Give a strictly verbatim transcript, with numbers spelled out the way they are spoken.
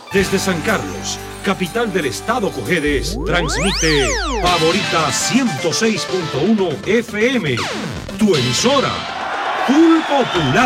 Desde San Carlos, capital del estado Cojedes, transmite Favorita ciento seis punto uno F M, tu emisora, Full Popular.